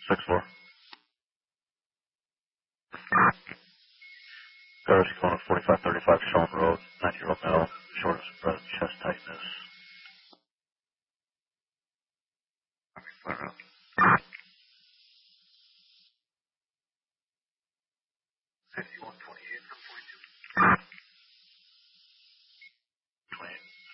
6-4. Gutters going 45-35 Sean Road, 90-year-old male, shortness of breath, chest tightness. 5128 from 42.